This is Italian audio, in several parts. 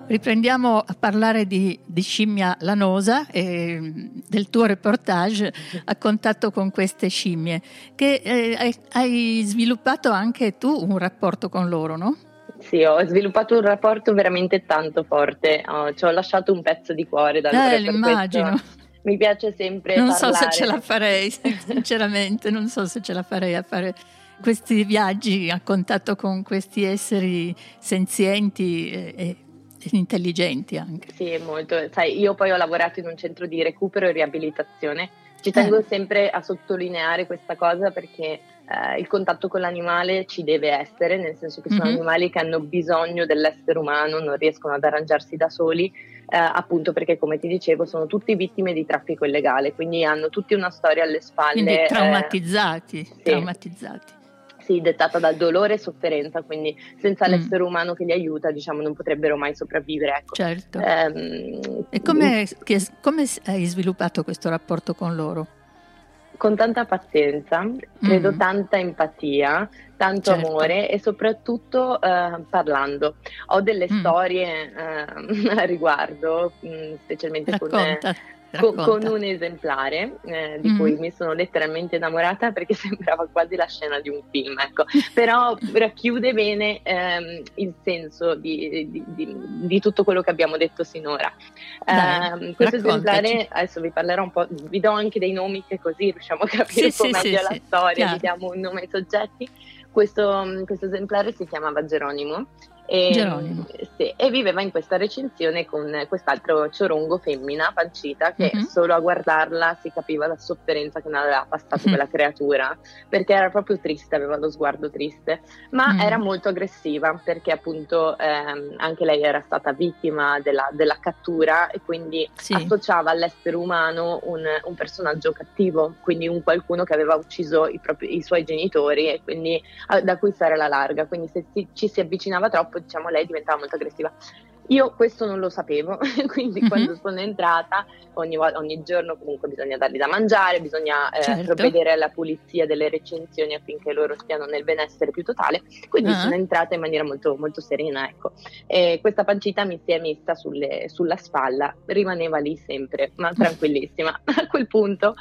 Riprendiamo a parlare di scimmia lanosa e del tuo reportage a contatto con queste scimmie, che hai sviluppato anche tu un rapporto con loro, no? Sì, ho sviluppato un rapporto veramente tanto forte, ci ho lasciato un pezzo di cuore da loro, per immagino. questo mi piace sempre non parlare. So se ce la farei, sinceramente, non so se ce la farei a fare questi viaggi a contatto con questi esseri senzienti e intelligenti anche. Sì, molto. Sai, io poi ho lavorato in un centro di recupero e riabilitazione. Ci tengo sempre a sottolineare questa cosa perché il contatto con l'animale ci deve essere, nel senso che sono animali che hanno bisogno dell'essere umano, non riescono ad arrangiarsi da soli, appunto perché, come ti dicevo, sono tutti vittime di traffico illegale, quindi hanno tutti una storia alle spalle. Quindi traumatizzati. Sì, dettata dal dolore e sofferenza, quindi senza l'essere umano che li aiuta, diciamo, non potrebbero mai sopravvivere. Ecco. Certo. E come hai sviluppato questo rapporto con loro? Con tanta pazienza, credo tanta empatia, tanto amore e soprattutto parlando. Ho delle storie a riguardo, specialmente con un esemplare di cui mi sono letteralmente innamorata perché sembrava quasi la scena di un film, ecco. Però racchiude bene il senso di tutto quello che abbiamo detto sinora. Questo esemplare, adesso vi parlerò un po', vi do anche dei nomi che così riusciamo a capire un po' meglio la storia, vi diamo un nome ai soggetti. Questo esemplare si chiamava Geronimo. E viveva in questa recinzione con quest'altro ciorongo femmina pancita che solo a guardarla si capiva la sofferenza che ne aveva passato quella creatura, perché era proprio triste, aveva lo sguardo triste, ma era molto aggressiva perché appunto anche lei era stata vittima della cattura e quindi associava all'essere umano un personaggio cattivo, quindi un qualcuno che aveva ucciso i suoi genitori e quindi da cui stare alla larga, quindi se ci si avvicinava troppo, diciamo, lei diventava molto aggressiva. Io questo non lo sapevo, quindi quando sono entrata ogni giorno comunque bisogna dargli da mangiare, bisogna provvedere alla pulizia delle recinzioni affinché loro stiano nel benessere più totale, quindi sono entrata in maniera molto, molto serena, ecco. E questa pancita mi si è messa sulla spalla, rimaneva lì sempre, ma tranquillissima. A quel punto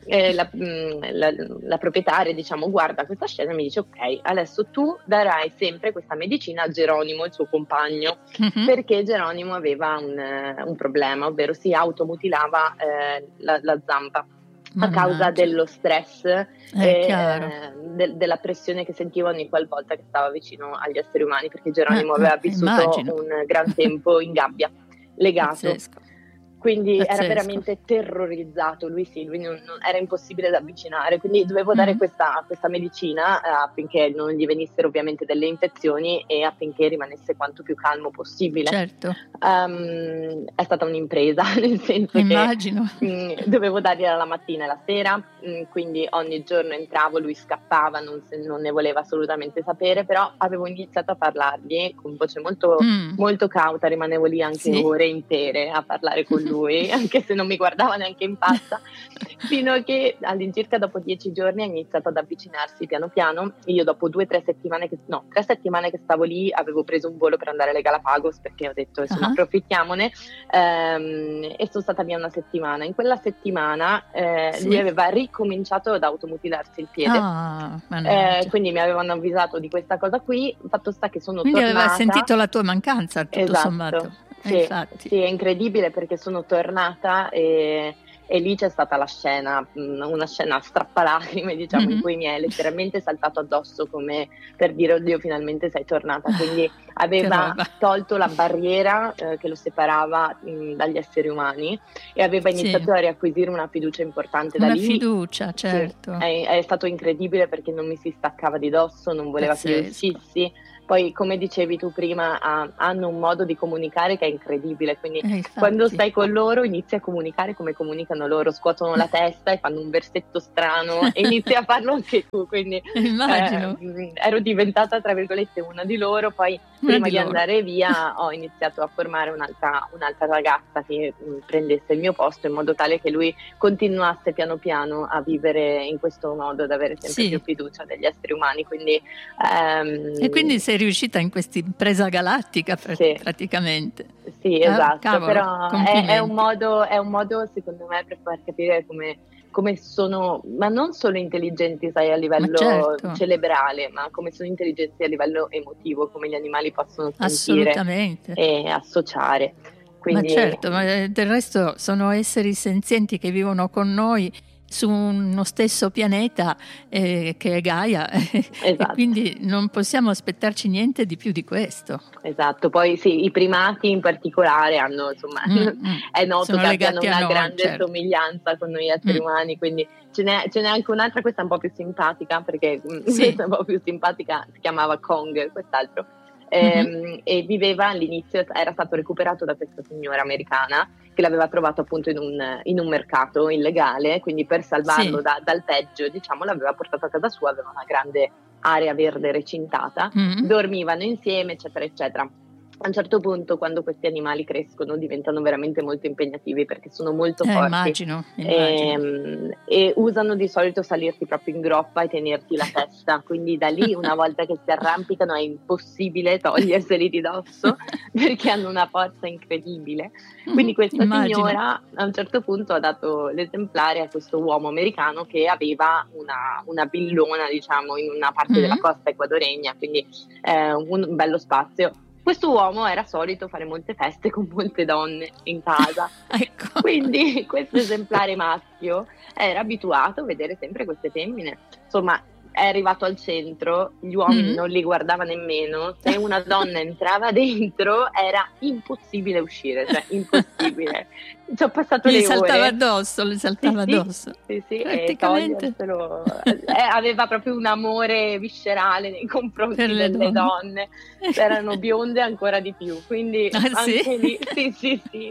la proprietaria, diciamo, guarda questa scena e mi dice: ok, adesso tu darai sempre questa medicina a Geronimo, il suo compagno, perché Geronimo aveva un problema, ovvero si automutilava la zampa a causa dello stress e della pressione che sentiva ogni qualvolta che stava vicino agli esseri umani, perché Geronimo aveva vissuto un gran tempo in gabbia, legato. Pazzesco. Quindi era veramente terrorizzato, lui non era impossibile da avvicinare, quindi dovevo dare questa medicina affinché non gli venissero ovviamente delle infezioni e affinché rimanesse quanto più calmo possibile. Certo. È stata un'impresa, nel senso che dovevo dargliela la mattina e la sera, quindi ogni giorno entravo, lui scappava, non ne voleva assolutamente sapere, però avevo iniziato a parlargli con voce molto, molto cauta, rimanevo lì anche ore intere a parlare con lui, anche se non mi guardava neanche in faccia, fino a che all'incirca dopo 10 giorni ha iniziato ad avvicinarsi piano piano. Io dopo 3 settimane che stavo lì avevo preso un volo per andare alle Galapagos perché ho detto insomma approfittiamone, e sono stata via una settimana. In quella settimana lui aveva ricominciato ad automutilarsi il piede, quindi mi avevano avvisato di questa cosa qui, fatto sta che sono tornata. Quindi aveva sentito la tua mancanza, tutto sommato. Sì, è incredibile perché sono tornata e lì c'è stata la scena, una scena strappalacrime, diciamo, in cui mi è letteralmente saltato addosso come per dire: oddio, finalmente sei tornata. Quindi aveva tolto la barriera che lo separava dagli esseri umani e aveva iniziato a riacquisire una fiducia importante da lì. Una fiducia, certo. È stato incredibile perché non mi si staccava di dosso, non voleva che io uscissi. Poi, come dicevi tu prima, hanno un modo di comunicare che è incredibile, quindi quando stai con loro inizi a comunicare come comunicano loro, scuotono la testa e fanno un versetto strano e inizi a farlo anche tu, quindi ero diventata tra virgolette una di loro. Poi prima di andare via ho iniziato a formare un'altra ragazza che prendesse il mio posto, in modo tale che lui continuasse piano piano a vivere in questo modo, ad avere sempre più fiducia degli esseri umani. Quindi, e quindi sei riuscita in questa impresa galattica praticamente. Sì, esatto, Cavolo, però è un modo secondo me per far capire come sono, ma non solo intelligenti, sai, a ma livello certo, cerebrale, ma come sono intelligenti a livello emotivo, come gli animali possono sentire assolutamente. e associare. Ma Quindi certo, ma del resto sono esseri senzienti che vivono con noi su uno stesso pianeta che è Gaia e esatto. quindi non possiamo aspettarci niente di più di questo. Esatto, poi sì, i primati in particolare hanno, insomma, è noto Sono che abbiano legati a una noi, grande certo. somiglianza con noi esseri Mm, umani, quindi ce n'è anche un'altra, questa è un po' più simpatica, perché sì. questa è un po' più simpatica, si chiamava Kong, quest'altro, Mhm, e viveva all'inizio, era stato recuperato da questa signora americana che l'aveva trovato appunto in un mercato illegale, quindi per salvarlo sì. dal peggio, diciamo, l'aveva portato a casa sua, aveva una grande area verde recintata, Mhm. dormivano insieme, eccetera, eccetera. A un certo punto, quando questi animali crescono, diventano veramente molto impegnativi perché sono molto forti Immagino. e usano di solito salirti proprio in groppa e tenerti la testa. Quindi da lì, una volta che si arrampicano, è impossibile toglierseli di dosso perché hanno una forza incredibile. Quindi questa Immagino. signora a un certo punto ha dato l'esemplare a questo uomo americano che aveva una villona, diciamo, in una parte della Mm. costa ecuadoregna, quindi un bello spazio. Questo uomo era solito fare molte feste con molte donne in casa, Ecco. quindi questo esemplare maschio era abituato a vedere sempre queste femmine. Insomma, è arrivato al centro, gli uomini Mm. non li guardava nemmeno, se una donna entrava dentro era impossibile uscire, cioè impossibile. Ci ho passato Le le saltava ore. addosso, le Sì, saltava sì, addosso. sì, sì, e Praticamente toglierselo. Aveva proprio un amore viscerale nei per confronti le delle donne. donne, se erano bionde ancora di più, quindi Ah sì? anche lì, sì, sì, sì,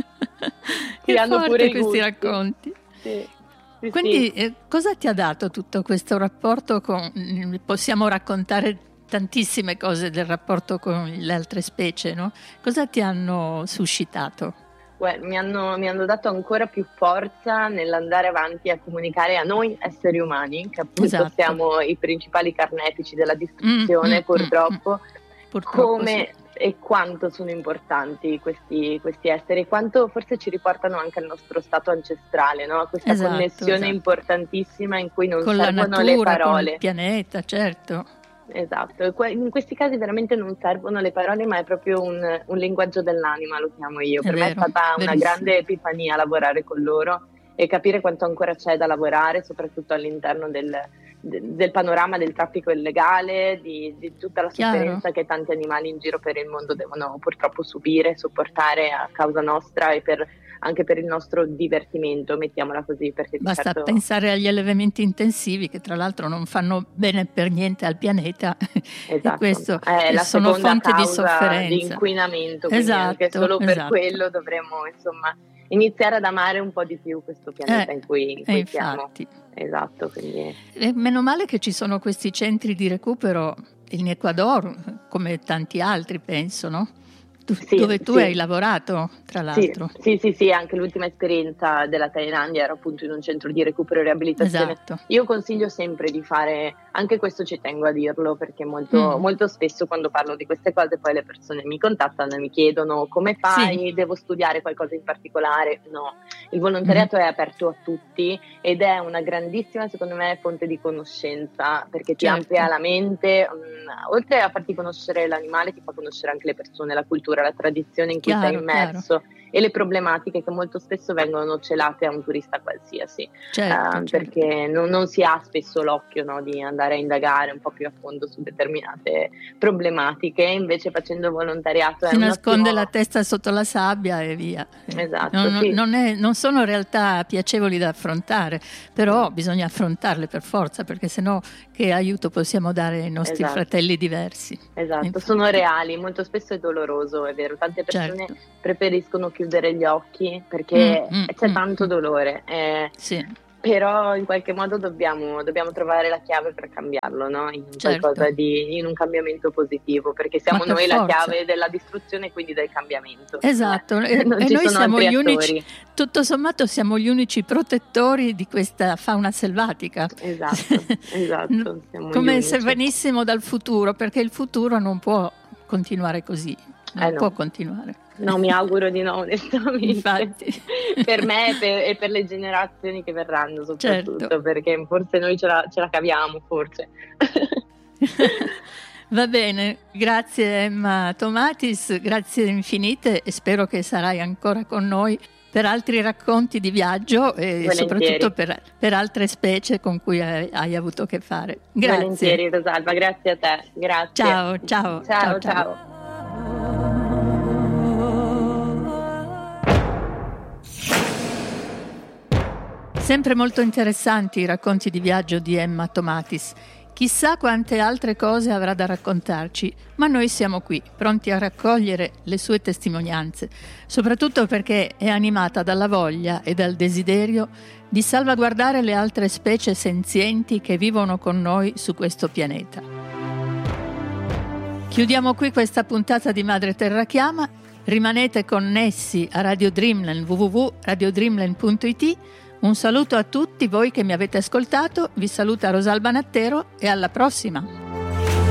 sì, Che hanno pure forte i questi gusti. racconti. Sì, sì, sì. Quindi cosa ti ha dato tutto questo rapporto con... Possiamo raccontare tantissime cose del rapporto con le altre specie, no? Cosa ti hanno suscitato? Mi hanno dato ancora più forza nell'andare avanti a comunicare a noi esseri umani, che appunto Esatto. siamo i principali carnefici della distruzione, Mm. purtroppo, Purtroppo sì. come e quanto sono importanti questi esseri, e quanto forse ci riportano anche al nostro stato ancestrale, no? A questa connessione Esatto. importantissima in cui non Con la servono le natura, con il parole. pianeta, certo. Esatto, in questi casi veramente non servono le parole, ma è proprio un linguaggio dell'anima, lo chiamo io. È Per me è vero, stata una verissimo. grande epifania lavorare con loro e capire quanto ancora c'è da lavorare, soprattutto all'interno del panorama del traffico illegale, di tutta la Chiaro? sofferenza che tanti animali in giro per il mondo devono purtroppo subire, sopportare a causa nostra e anche per il nostro divertimento, mettiamola così, perché di Basta certo. pensare agli allevamenti intensivi che tra l'altro non fanno bene per niente al pianeta e Esatto, questo è la sono seconda fonte di causa di sofferenza. inquinamento, quindi anche Esatto, solo per esatto. quello dovremmo, insomma, iniziare ad amare un po' di più questo pianeta in cui siamo. Infatti. Esatto, quindi E meno male che ci sono questi centri di recupero in Ecuador, come tanti altri, penso, no? sì, Dove tu hai sì. lavorato, tra Sì, l'altro. sì, sì, sì, anche l'ultima esperienza della Thailandia era appunto in un centro di recupero e riabilitazione. Esatto. Io consiglio sempre di fare, anche questo ci tengo a dirlo, perché molto, Mm. molto spesso quando parlo di queste cose poi le persone mi contattano e mi chiedono come Sì. fai, devo studiare qualcosa in particolare? No, il Mhm. volontariato è aperto a tutti ed è una grandissima, secondo me, fonte di conoscenza, perché ti amplia Certo, la mente, oltre a farti conoscere l'animale, ti fa conoscere anche le persone, la cultura, la tradizione in cui sei chiaro, immerso e le problematiche che molto spesso vengono celate a un turista qualsiasi, certo. perché non si ha spesso l'occhio, no, di andare a indagare un po' più a fondo su determinate problematiche, invece facendo volontariato è Si un nasconde la ottimo. testa sotto la sabbia e via. Esatto, sì. Non sono realtà piacevoli da affrontare, però No, bisogna affrontarle per forza, perché sennò che aiuto possiamo dare ai nostri esatto. fratelli diversi? Esatto, sono Infatti, reali, molto spesso è doloroso, è vero, tante persone certo. preferiscono chiudere gli occhi perché c'è tanto Mm. dolore, Sì, però in qualche modo dobbiamo trovare la chiave per cambiarlo, no? certo, In un cambiamento positivo, perché ma siamo per noi la forza. chiave della distruzione e quindi del cambiamento, Esatto, non e ci noi sono siamo altri gli unici, attori. tutto sommato siamo gli unici protettori di questa fauna selvatica. Esatto, esatto, siamo gli Come se unici. venissimo dal futuro, perché il futuro non può continuare così. non può continuare. No, mi auguro di no, onestamente. Infatti. Per me e per le generazioni che verranno soprattutto, certo. Perché forse noi ce la caviamo, forse. Va bene, grazie Emma Tomatis, grazie infinite e spero che sarai ancora con noi per altri racconti di viaggio e soprattutto per altre specie con cui hai avuto a che fare. Grazie. Volentieri Rosalba, grazie a te. Grazie. Ciao. Sempre molto interessanti i racconti di viaggio di Emma Tomatis. Chissà quante altre cose avrà da raccontarci, ma noi siamo qui, pronti a raccogliere le sue testimonianze, soprattutto perché è animata dalla voglia e dal desiderio di salvaguardare le altre specie senzienti che vivono con noi su questo pianeta. Chiudiamo qui questa puntata di Madre Terra Chiama. Rimanete connessi a Radio Dreamland, www.radiodreamland.it. Un saluto a tutti voi che mi avete ascoltato, vi saluta Rosalba Nattero e alla prossima!